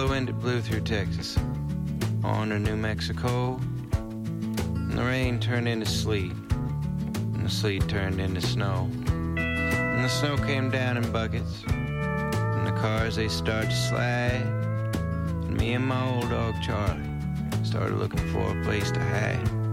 the wind it blew through Texas, on to New Mexico, and the rain turned into sleet, and the sleet turned into snow, and the snow came down in buckets, and the cars they started to slide, and me and my old dog Charlie started looking for a place to hide.